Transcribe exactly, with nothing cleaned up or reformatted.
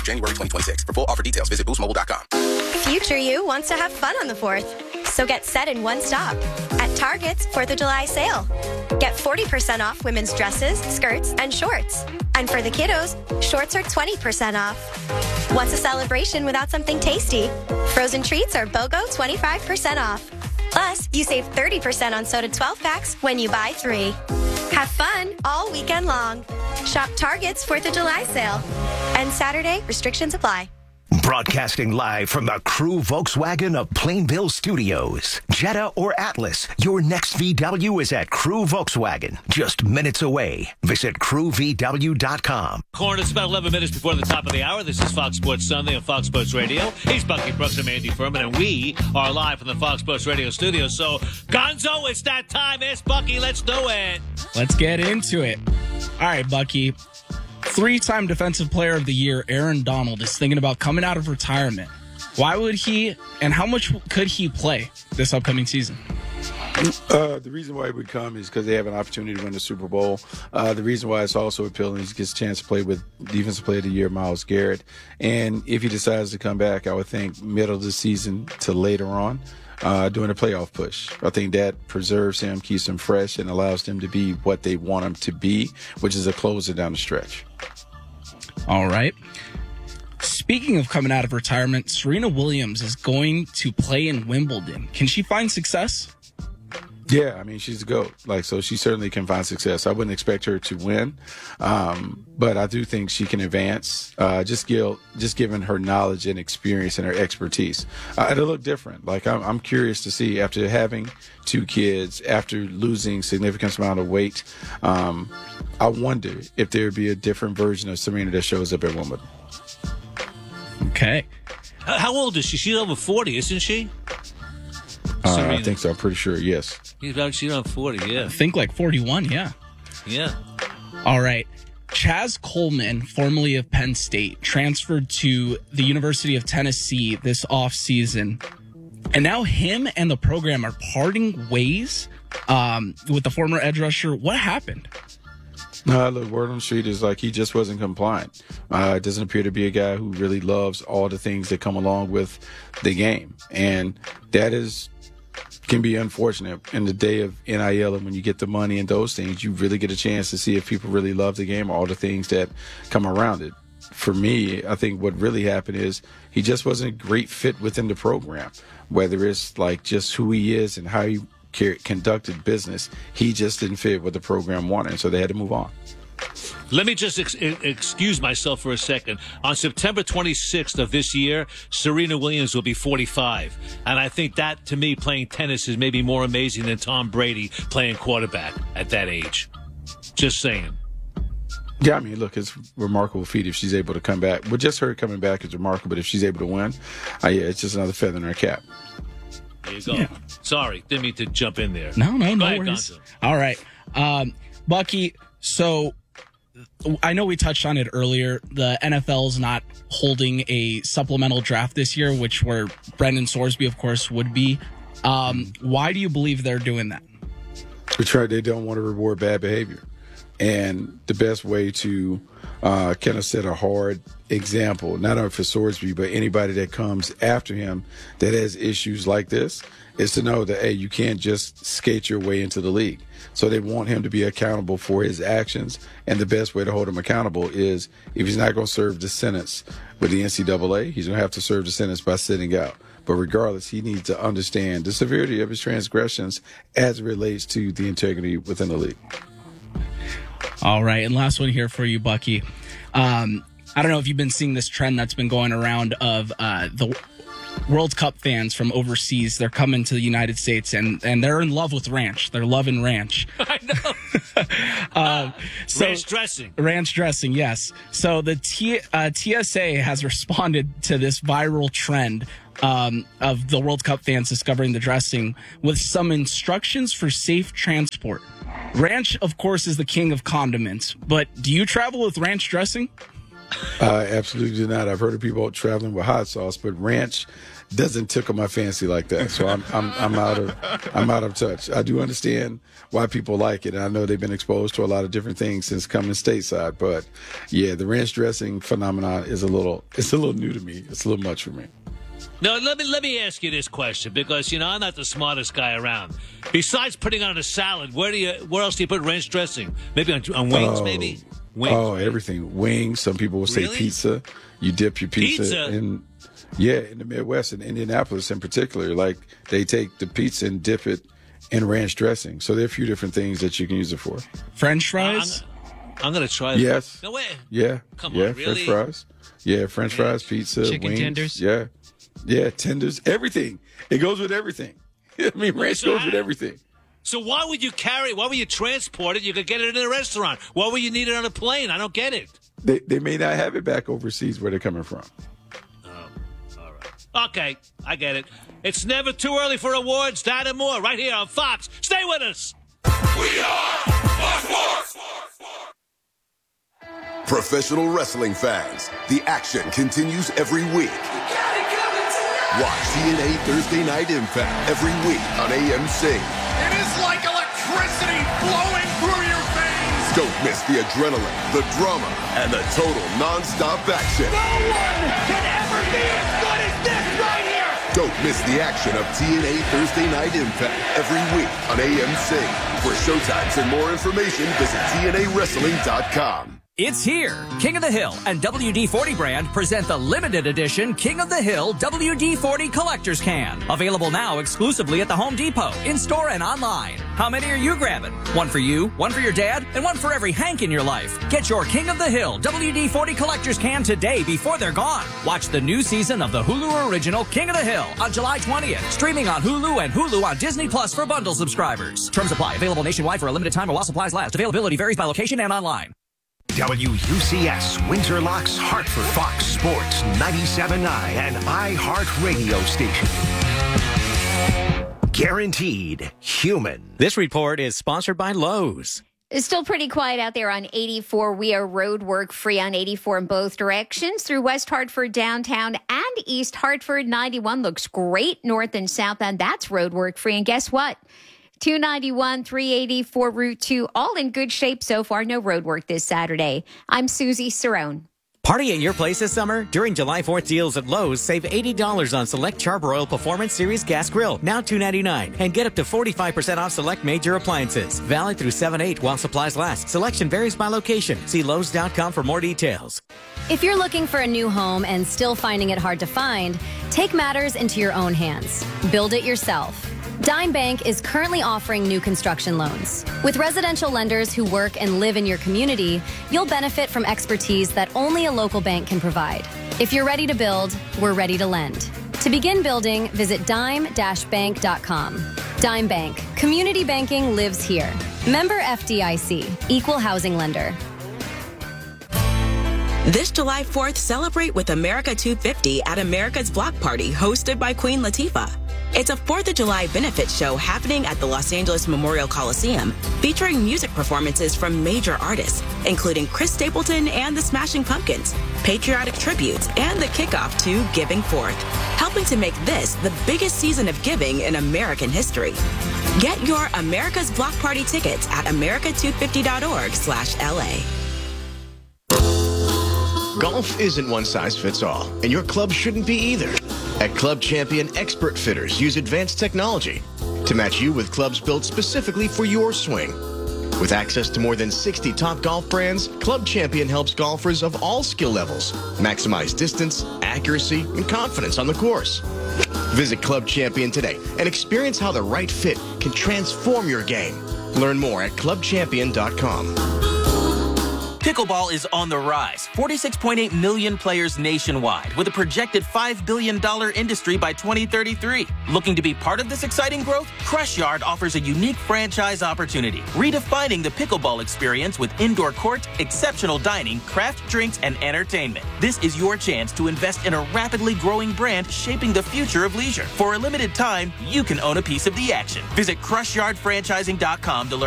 through January twenty twenty-six. For full offer details, visit boost mobile dot com. Future you wants to have fun on the fourth. So get set in one stop at Target's fourth of July sale. Get forty percent off women's dresses, skirts, and shorts. And for the kiddos, shorts are twenty percent off. What's a celebration without something tasty? Frozen treats are BOGO twenty-five percent off. Plus, you save thirty percent on soda twelve packs when you buy three. Have fun all weekend long. Shop Target's fourth of July sale. And Saturday, restrictions apply. Broadcasting live from the Crew Volkswagen of Plainville Studios. Jetta or Atlas, your next V W is at Crew Volkswagen, just minutes away. Visit crew v w dot com. Corner, it's about eleven minutes before the top of the hour. This is Fox Sports Sunday on Fox Sports Radio. He's Bucky Brooks and Andy Furman, and we are live from the Fox Sports Radio studio. So, Gonzo, it's that time. It's Bucky. Let's do it. Let's get into it. All right, Bucky. Three-time Defensive Player of the Year, Aaron Donald, is thinking about coming out of retirement. Why would he, and how much could he play this upcoming season? Uh, the reason why he would come is because they have an opportunity to win the Super Bowl. Uh, the reason why it's also appealing is he gets a chance to play with Defensive Player of the Year, Myles Garrett. And if he decides to come back, I would think middle of the season to later on. Uh, doing a playoff push. I think that preserves him, keeps him fresh, and allows them to be what they want him to be, which is a closer down the stretch. All right. Speaking of coming out of retirement, Serena Williams is going to play in Wimbledon. Can she find success? Yeah, I mean, she's a GOAT. Like, so she certainly can find success. I wouldn't expect her to win, um, but I do think she can advance, uh, just, gil- just given her knowledge and experience and her expertise. Uh, it'll look different. Like, I'm, I'm curious to see, after having two kids, after losing significant amount of weight, um, I wonder if there'd be a different version of Serena that shows up at Wimbledon. Okay. How old is she? She's over forty, isn't she? Uh, I think so. I'm pretty sure, yes. She's about, she's on forty, yeah. I think like forty-one, yeah. Yeah. All right. Chaz Coleman, formerly of Penn State, transferred to the University of Tennessee this offseason. And now him and the program are parting ways um, with the former edge rusher. What happened? No, look, word on the street is like he just wasn't compliant. Uh, it doesn't appear to be a guy who really loves all the things that come along with the game. And that is can be unfortunate in the day of N I L, and when you get the money and those things, you really get a chance to see if people really love the game or all the things that come around it. For me, I think what really happened is he just wasn't a great fit within the program, whether it's like just who he is and how he conducted business. He just didn't fit what the program wanted, so they had to move on. Let me just ex- excuse myself for a second. On September twenty-sixth of this year, Serena Williams will be forty-five. And I think that, to me, playing tennis is maybe more amazing than Tom Brady playing quarterback at that age. Just saying. Yeah, I mean, look, it's a remarkable feat if she's able to come back. Well, just her coming back is remarkable, but if she's able to win, uh, yeah, it's just another feather in her cap. There you go. Yeah. Sorry, didn't mean to jump in there. No, no, Go no ahead, worries. Gonzo. All right. Um, Bucky, so I know we touched on it earlier. The N F L is not holding a supplemental draft this year, which where Brendan Sorsby, of course, would be. Um, why do you believe they're doing that? That's right. They don't want to reward bad behavior. And the best way to uh, kind of set a hard example, not only for Sorsby, but anybody that comes after him that has issues like this, is to know that, hey, you can't just skate your way into the league. So they want him to be accountable for his actions. And the best way to hold him accountable is if he's not going to serve the sentence with the N C double A, he's going to have to serve the sentence by sitting out. But regardless, he needs to understand the severity of his transgressions as it relates to the integrity within the league. All right, and last one here for you, Bucky. Um, I don't know if you've been seeing this trend that's been going around of uh, the World Cup fans from overseas. They're coming to the United States, and, and they're in love with ranch. They're loving ranch. I know. uh, so, ranch dressing. Ranch dressing, yes. So the T, uh, T S A has responded to this viral trend um, of the World Cup fans discovering the dressing with some instructions for safe transport. Ranch, of course, is the king of condiments, but do you travel with ranch dressing? Uh, absolutely do not. I've heard of people traveling with hot sauce, but ranch doesn't tickle my fancy like that. So I'm I'm I'm out of I'm out of touch. I do understand why people like it, and I know they've been exposed to a lot of different things since coming stateside. But yeah, the ranch dressing phenomenon is a little it's a little new to me. It's a little much for me. No, let me let me ask you this question, because you know I'm not the smartest guy around. Besides putting on a salad, where do you where else do you put ranch dressing? Maybe on, on wings, oh, maybe. Wings. Oh, everything. Wings. Some people will say Really? pizza. You dip your pizza, Pizza? in. Yeah, in the Midwest, in Indianapolis in particular, like they take the pizza and dip it in ranch dressing. So there are a few different things that you can use it for. French Uh, fries? I'm, I'm gonna try. That. Yes. No way. Yeah. Come yeah, on, really? French fries. Yeah, French fries, pizza, Chicken wings. tenders? Yeah. Yeah, tenders, everything. It goes with everything. I mean, ranch So goes how- with everything. So why would you carry? Why would you transport it? You could get it in a restaurant. Why would you need it on a plane? I don't get it. They they may not have it back overseas where they're coming from. Okay, I get it. It's never too early for awards. That and more right here on Fox. Stay with us. Professional wrestling fans, the action continues every week. Watch T N A Thursday Night Impact every week on A M C. It is like electricity flowing through your veins. Don't miss the adrenaline, the drama, and the total non-stop action. No one can ever be as good as this right here. Don't miss the action of T N A Thursday Night Impact every week on A M C. For showtimes and more information, visit T N A wrestling dot com. It's here. King of the Hill and W D forty brand present the limited edition King of the Hill W D forty Collector's Can. Available now exclusively at the Home Depot, in-store and online. How many are you grabbing? One for you, one for your dad, and one for every Hank in your life. Get your King of the Hill W D forty Collector's Can today before they're gone. Watch the new season of the Hulu original King of the Hill on July twentieth. Streaming on Hulu and Hulu on Disney Plus for bundle subscribers. Terms apply. Available nationwide for a limited time or while supplies last. Availability varies by location and online. W U C S, Windsor Locks, Hartford, Fox Sports, ninety-seven point nine, and iHeart Radio Station. Guaranteed human. This report is sponsored by Lowe's. It's still pretty quiet out there on eighty-four. We are road work free on eighty-four in both directions through West Hartford, downtown, and East Hartford. ninety-one looks great north and south, and that's road work free. And guess what? two ninety-one, three eighty-four, Route two, all in good shape so far. No road work this Saturday. I'm Susie Cerrone. Party at your place this summer? During July fourth deals at Lowe's, save eighty dollars on select Charbroil Performance Series gas grill, now two ninety-nine, and get up to forty-five percent off select major appliances. Valid through seven eight while supplies last. Selection varies by location. See Lowe's dot com for more details. If you're looking for a new home and still finding it hard to find, take matters into your own hands. Build it yourself. Dime Bank is currently offering new construction loans. With residential lenders who work and live in your community, you'll benefit from expertise that only a local bank can provide. If you're ready to build, we're ready to lend. To begin building, visit dime dash bank dot com. Dime Bank. Community banking lives here. Member F D I C. Equal housing lender. This July fourth, celebrate with America two fifty at America's Block Party, hosted by Queen Latifah. It's a fourth of July benefit show happening at the Los Angeles Memorial Coliseum, featuring music performances from major artists, including Chris Stapleton and the Smashing Pumpkins, patriotic tributes, and the kickoff to Giving Forth, helping to make this the biggest season of giving in American history. Get your America's Block Party tickets at america two fifty dot org slash L A. Golf isn't one size fits all, and your club shouldn't be either. At Club Champion, expert fitters use advanced technology to match you with clubs built specifically for your swing. With access to more than sixty top golf brands, Club Champion helps golfers of all skill levels maximize distance, accuracy, and confidence on the course. Visit Club Champion today and experience how the right fit can transform your game. Learn more at club champion dot com. Pickleball is on the rise. forty-six point eight million players nationwide, with a projected five billion dollars industry by twenty thirty-three. Looking to be part of this exciting growth? Crush Yard offers a unique franchise opportunity, redefining the pickleball experience with indoor court, exceptional dining, craft drinks, and entertainment. This is your chance to invest in a rapidly growing brand shaping the future of leisure. For a limited time, you can own a piece of the action. Visit crush yard franchising dot com to learn